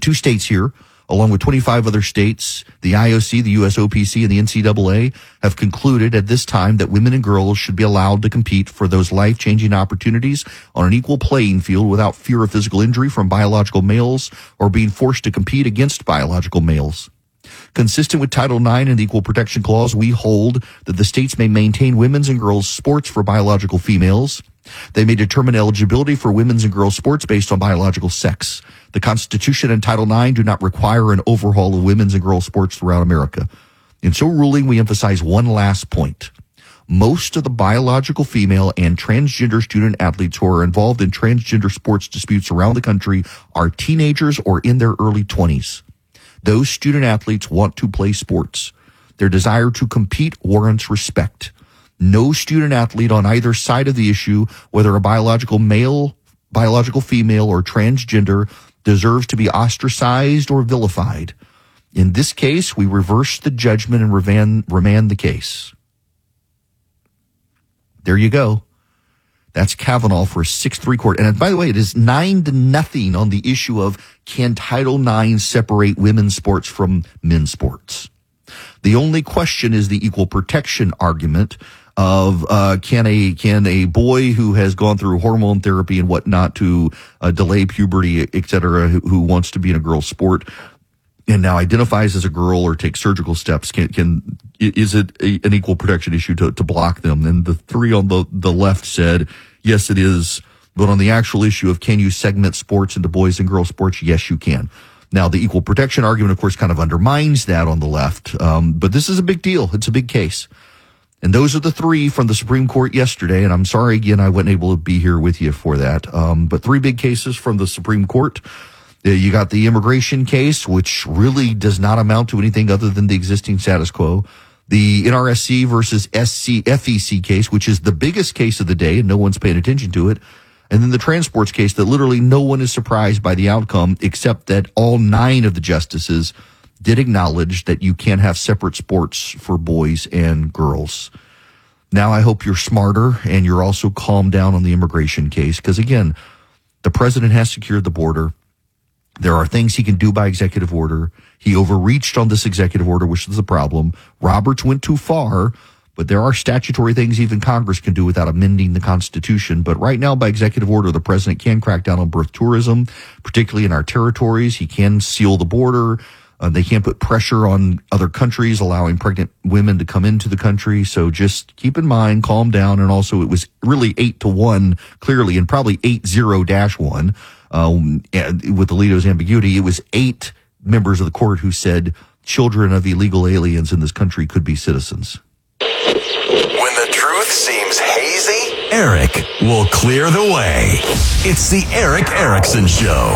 two states here, along with 25 other states, the IOC, the USOPC, and the NCAA have concluded at this time that women and girls should be allowed to compete for those life-changing opportunities on an equal playing field without fear of physical injury from biological males or being forced to compete against biological males. Consistent with Title IX and the Equal Protection Clause, we hold that the states may maintain women's and girls' sports for biological females. They may determine eligibility for women's and girls' sports based on biological sex. The Constitution and Title IX do not require an overhaul of women's and girls' sports throughout America. In so ruling, we emphasize one last point. Most of the biological female and transgender student athletes who are involved in transgender sports disputes around the country are teenagers or in their early 20s. Those student athletes want to play sports. Their desire to compete warrants respect. No student athlete on either side of the issue, whether a biological male, biological female, or transgender, deserves to be ostracized or vilified. In this case, we reverse the judgment and remand the case. There you go. That's Kavanaugh for a 6-3 court. And by the way, it is 9-0 on the issue of can Title IX separate women's sports from men's sports. The only question is the equal protection argument of can a boy who has gone through hormone therapy and whatnot to delay puberty, et cetera, who wants to be in a girl's sport and now identifies as a girl or takes surgical steps, is it an equal protection issue to block them? And the three on the left said, yes, it is. But on the actual issue of can you segment sports into boys and girls sports, yes, you can. Now, the equal protection argument, of course, kind of undermines that on the left. But this is a big deal. It's a big case. And those are the three from the Supreme Court yesterday. And I'm sorry, again, I wasn't able to be here with you for that. But three big cases from the Supreme Court. You got the immigration case, which really does not amount to anything other than the existing status quo. The NRSC versus FEC case, which is the biggest case of the day, and no one's paying attention to it. And then the transports case that literally no one is surprised by the outcome, except that all 9 of the justices did acknowledge that you can't have separate sports for boys and girls. Now, I hope you're smarter and you're also calmed down on the immigration case, because again, the president has secured the border. There are things he can do by executive order. He overreached on this executive order, which is the problem. Roberts went too far, but there are statutory things even Congress can do without amending the Constitution. But right now, by executive order, the president can crack down on birth tourism, particularly in our territories. He can seal the border. They can't put pressure on other countries, allowing pregnant women to come into the country. So just keep in mind, calm down. And also, it was really 8-1, clearly, and probably 8-0-1. With Alito's ambiguity, it was 8 members of the court who said children of illegal aliens in this country could be citizens. When the truth seems hazy, Eric will clear the way. It's the Eric Erickson Show.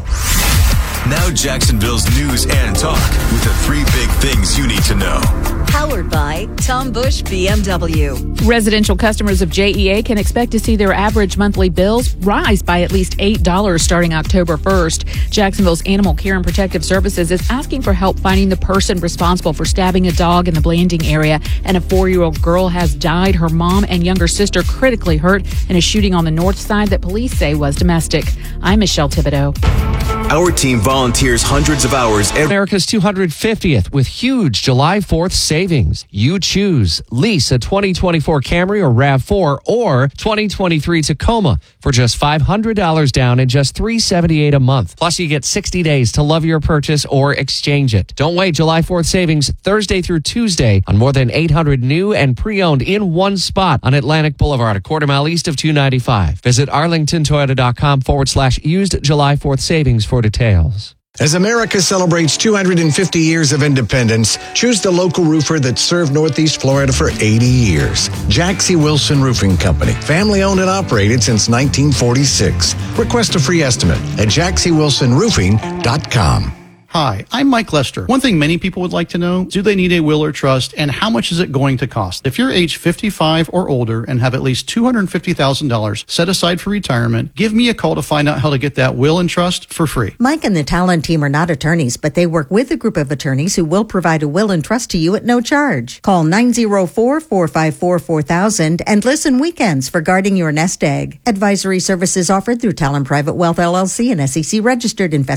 Now Jacksonville's news and talk with the 3 big things you need to know. Powered by Tom Bush BMW. Residential customers of JEA can expect to see their average monthly bills rise by at least $8 starting October 1st. Jacksonville's Animal Care and Protective Services is asking for help finding the person responsible for stabbing a dog in the Blanding area. And a 4-year-old girl has died. Her mom and younger sister critically hurt in a shooting on the north side that police say was domestic. I'm Michelle Thibodeau. Our team volunteers hundreds of hours America's 250th with huge July 4th savings. You choose. Lease a 2024 Camry or RAV4 or 2023 Tacoma for just $500 down and just $378 a month. Plus, you get 60 days to love your purchase or exchange it. Don't wait. July 4th savings Thursday through Tuesday on more than 800 new and pre-owned in one spot on Atlantic Boulevard, a quarter mile east of 295. Visit arlingtontoyota.com/used July 4th savings for details. As America celebrates 250 years of independence, choose the local roofer that served Northeast Florida for 80 years. Jaxie Wilson Roofing Company, family owned and operated since 1946. Request a free estimate at jaxiewilsonroofing.com. Hi, I'm Mike Lester. One thing many people would like to know, do they need a will or trust, and how much is it going to cost? If you're age 55 or older and have at least $250,000 set aside for retirement, give me a call to find out how to get that will and trust for free. Mike and the Talon team are not attorneys, but they work with a group of attorneys who will provide a will and trust to you at no charge. Call 904-454-4000 and listen weekends for guarding your nest egg. Advisory services offered through Talon Private Wealth LLC and SEC registered investment.